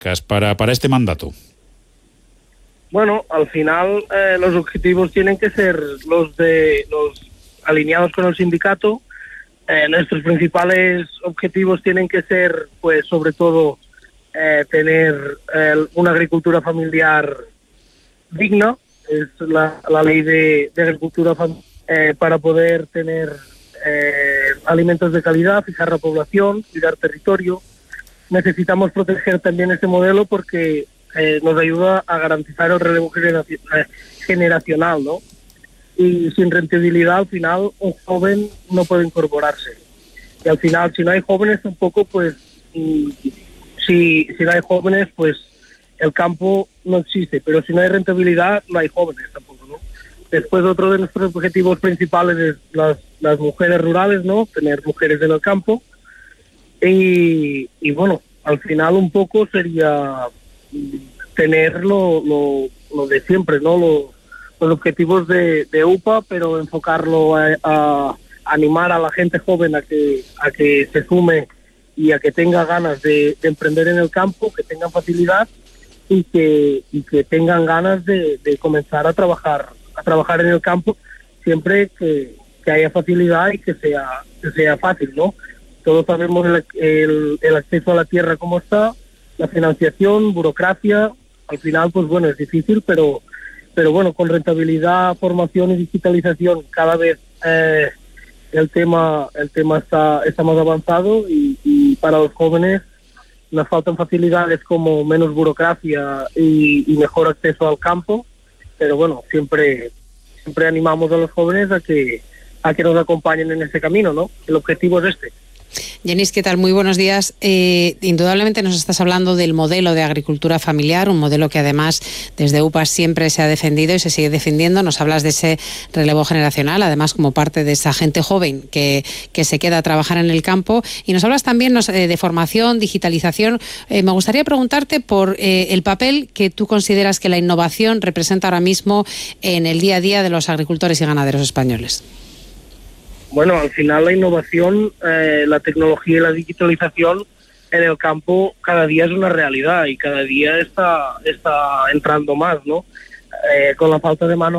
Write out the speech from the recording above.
estratégicas para este mandato? Bueno, al final los objetivos tienen que ser los alineados con el sindicato. Nuestros principales objetivos tienen que ser, pues, sobre todo, tener una agricultura familiar digna. Es la ley de agricultura familiar, para poder tener alimentos de calidad, fijar la población, cuidar territorio. Necesitamos proteger también este modelo porque nos ayuda a garantizar el relevo generacional, ¿no? Y sin rentabilidad, al final, un joven no puede incorporarse. Y al final, si no hay jóvenes, tampoco, pues, si no hay jóvenes, pues, el campo no existe. Pero si no hay rentabilidad, no hay jóvenes tampoco, ¿no? Después, otro de nuestros objetivos principales es las mujeres rurales, ¿no? Tener mujeres en el campo. Y bueno, al final un poco sería tener lo de siempre, ¿no? Los objetivos de UPA, pero enfocarlo a animar a la gente joven a que se sume y a que tenga ganas de emprender en el campo, que tengan facilidad y que tengan ganas de comenzar a trabajar en el campo, siempre que haya facilidad y que sea fácil, ¿no? Todos sabemos el acceso a la tierra cómo está, la financiación, burocracia. Al final, pues bueno, es difícil, pero bueno, con rentabilidad, formación y digitalización cada vez el tema está más avanzado y para los jóvenes nos faltan facilidades como menos burocracia y mejor acceso al campo, pero bueno, siempre animamos a los jóvenes a que nos acompañen en este camino, ¿no? El objetivo es este. Genís, ¿qué tal? Muy buenos días. Indudablemente nos estás hablando del modelo de agricultura familiar, un modelo que además desde UPA siempre se ha defendido y se sigue defendiendo. Nos hablas de ese relevo generacional, además como parte de esa gente joven que se queda a trabajar en el campo. Y nos hablas también de formación, digitalización. Me gustaría preguntarte por el papel que tú consideras que la innovación representa ahora mismo en el día a día de los agricultores y ganaderos españoles. Bueno, al final la innovación, la tecnología y la digitalización en el campo cada día es una realidad y cada día está entrando más, ¿no? Con la falta de mano